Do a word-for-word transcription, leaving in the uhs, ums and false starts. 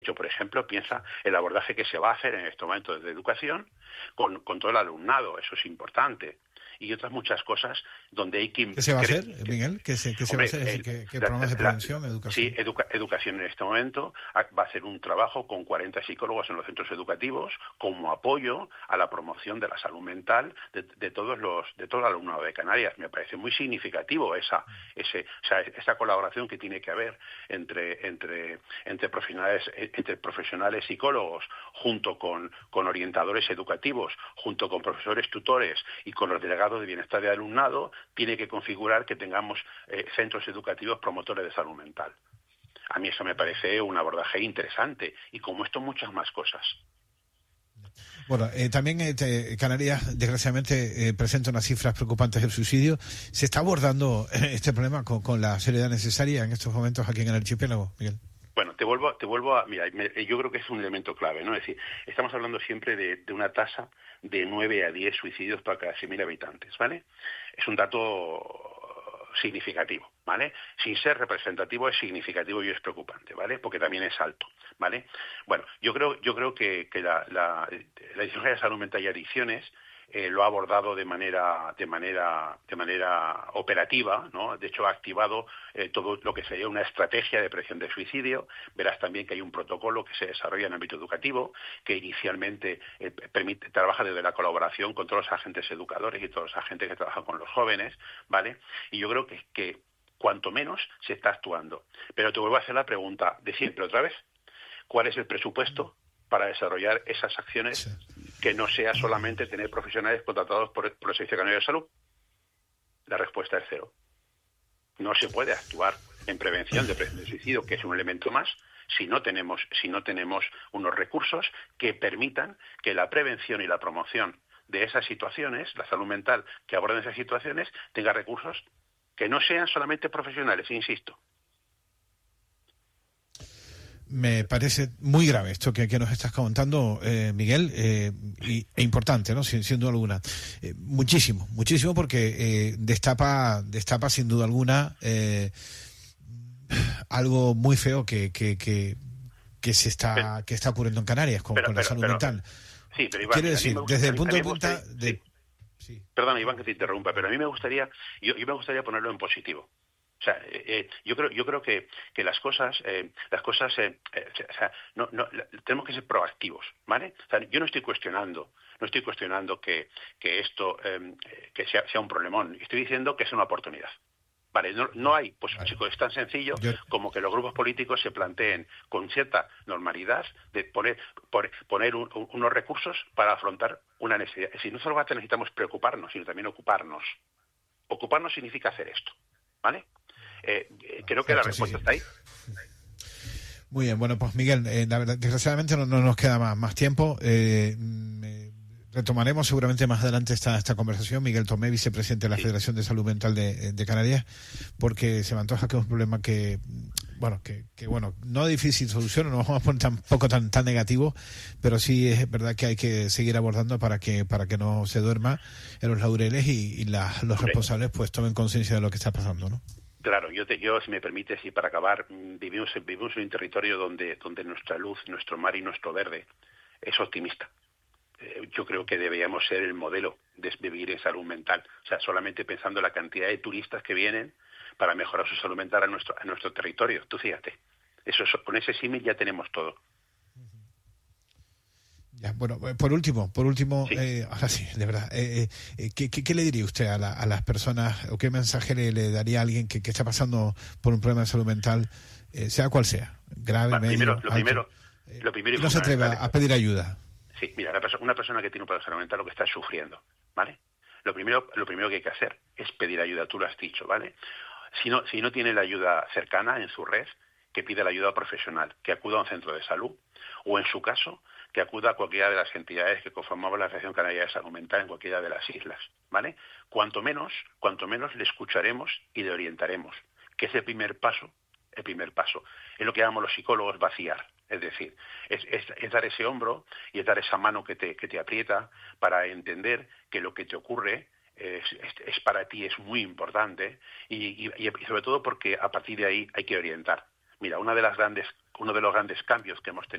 Yo, por ejemplo, piensa el abordaje que se va a hacer en este momento desde educación con, con todo el alumnado, eso es importante. Y otras muchas cosas donde hay que... ¿Qué se va a hacer, Miguel? ¿Qué se, qué se hombre, va a hacer? El, ¿Qué, qué la, programas de prevención, la, educación? Sí, educa, educación en este momento va a hacer un trabajo con cuarenta psicólogos en los centros educativos como apoyo a la promoción de la salud mental de, de todos los de todo el alumnado de Canarias. Me parece muy significativo esa ese o sea, esa colaboración que tiene que haber entre entre entre profesionales entre profesionales psicólogos junto con con orientadores educativos, junto con profesores tutores y con los delegados de bienestar de alumnado, tiene que configurar que tengamos eh, centros educativos promotores de salud mental. A mí eso me parece un abordaje interesante y como esto muchas más cosas. Bueno, eh, también eh, te, Canarias, desgraciadamente, eh, presenta unas cifras preocupantes del suicidio. ¿Se está abordando eh, este problema con, con la seriedad necesaria en estos momentos aquí en el archipiélago, Miguel? Bueno, te vuelvo, te vuelvo a... Mira, me, yo creo que es un elemento clave, ¿no? Es decir, estamos hablando siempre de, de una tasa de nueve a diez suicidios por cada cien mil habitantes, ¿vale? Es un dato significativo, ¿vale? Sin ser representativo es significativo y es preocupante, ¿vale? Porque también es alto, ¿vale? Bueno, yo creo, yo creo que, que la, la, la Dirección General de Salud Mental y Adicciones Eh, lo ha abordado de manera de manera de manera operativa, ¿no? De hecho ha activado eh, todo lo que sería una estrategia de prevención del suicidio. Verás también que hay un protocolo que se desarrolla en el ámbito educativo que inicialmente eh, permite trabaja desde la colaboración con todos los agentes educadores y todos los agentes que trabajan con los jóvenes, ¿vale? Y yo creo que, que cuanto menos se está actuando. Pero te vuelvo a hacer la pregunta de siempre otra vez. ¿Cuál es el presupuesto para desarrollar esas acciones Sí. que no sea solamente tener profesionales contratados por, por el Servicio Canario de Salud? La respuesta es cero. No se puede actuar en prevención de, de suicidio, que es un elemento más, si no tenemos si no tenemos unos recursos que permitan que la prevención y la promoción de esas situaciones, la salud mental que aborden esas situaciones, tenga recursos que no sean solamente profesionales, insisto. Me parece muy grave esto que, que nos estás comentando, eh, Miguel, eh, y, e importante, ¿no? Sin, sin duda alguna. Eh, muchísimo, muchísimo porque eh, destapa, destapa sin duda alguna eh, algo muy feo que, que, que, que se está pero, que está ocurriendo en Canarias con, pero, con la pero, salud pero, mental. Sí, pero Iván, quiero decir, gusta, desde el punto de gustaría, vista de... sí. Sí. Perdona, Iván, que te interrumpa, pero a mí me gustaría, yo, yo me gustaría ponerlo en positivo. O sea, eh, yo creo, yo creo que, que las cosas, eh, las cosas, eh, eh, o sea, no, no, tenemos que ser proactivos, ¿vale? O sea, yo no estoy cuestionando, no estoy cuestionando que, que esto, eh, que sea, sea un problemón. Estoy diciendo que es una oportunidad. Vale, no, no hay, pues vale. Chicos, es tan sencillo yo... como que los grupos políticos se planteen con cierta normalidad de poner, por, poner un, un, unos recursos para afrontar una necesidad. Es decir, no solo necesitamos preocuparnos, sino también ocuparnos. Ocuparnos significa hacer esto, ¿vale? Eh, eh, creo que la respuesta sí, sí. está ahí. Muy bien, bueno, pues Miguel, eh, la verdad, desgraciadamente no, no nos queda más, más tiempo. Eh, eh, retomaremos seguramente más adelante esta, esta conversación. Miguel Tomé, vicepresidente de la sí. Federación de Salud Mental de, de Canarias, porque se me antoja que es un problema que, bueno, que, que bueno, no difícil solución, no nos vamos a poner tampoco tan, tan negativo, pero sí es verdad que hay que seguir abordando para que, para que no se duerma en los laureles y, y la, los Hombre. responsables pues tomen conciencia de lo que está pasando, ¿no? Claro, yo, te, yo si me permites, y para acabar, vivimos, vivimos en un territorio donde, donde nuestra luz, nuestro mar y nuestro verde es optimista. Eh, yo creo que deberíamos ser el modelo de vivir en salud mental. O sea, solamente pensando en la cantidad de turistas que vienen para mejorar su salud mental a nuestro, a nuestro territorio. Tú fíjate, eso, con ese símil ya tenemos todo. Ya, bueno, por último, por último, sí. eh, ahora sí, de verdad, eh, eh, ¿qué, qué, ¿qué le diría usted a, la, a las personas o qué mensaje le, le daría a alguien que, que está pasando por un problema de salud mental, eh, sea cual sea, grave, bueno, medio, primero, alto, lo primero, eh, lo primero y no se atreve a, a pedir ayuda? Sí, mira, la persona, una persona que tiene un problema de salud mental lo que está sufriendo, ¿vale? Lo primero, lo primero que hay que hacer es pedir ayuda, tú lo has dicho, ¿vale? Si no, si no tiene la ayuda cercana en su red, que pida la ayuda profesional, que acuda a un centro de salud, o en su caso, que acuda a cualquiera de las entidades que conformamos la Federación Canaria de Salud Mental en cualquiera de las islas, ¿vale? Cuanto menos, cuanto menos le escucharemos y le orientaremos, que es el primer paso, el primer paso, es lo que llamamos los psicólogos vaciar, es decir, es, es, es dar ese hombro y es dar esa mano que te, que te aprieta para entender que lo que te ocurre es, es, es para ti, es muy importante y, y, y sobre todo porque a partir de ahí hay que orientar. Mira, una de las grandes uno de los grandes cambios que hemos tenido